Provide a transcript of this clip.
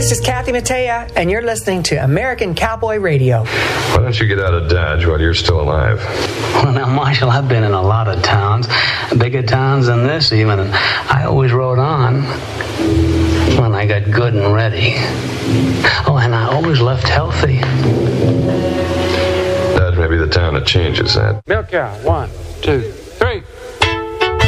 This is Kathy Mattea, and you're listening to American Cowboy Radio. Why don't you get out of Dodge while you're still alive? Well, now, Marshall, I've been in a lot of towns, bigger towns than this even, and I always rode on when I got good and ready. Oh, and I always left healthy. Dodge may be the town that changes that. Milk cow, 1, 2.